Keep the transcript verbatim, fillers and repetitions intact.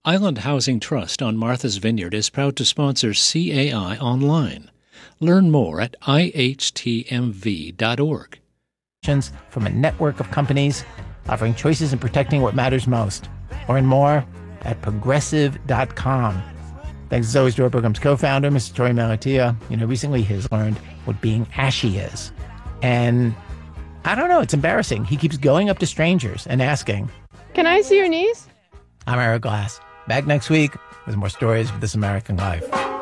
Island Housing Trust on Martha's Vineyard is proud to sponsor C A I Online. Learn more at I H T M V dot org. From a network of companies offering choices and protecting what matters most. Learn more at progressive dot com. Thanks as always to our program's co-founder, Mister Torey Malatia. You know, recently he's learned what being ashy is. And I don't know, it's embarrassing. He keeps going up to strangers and asking, "Can I see your knees?" I'm Eric Glass. Back next week with more stories of This American Life.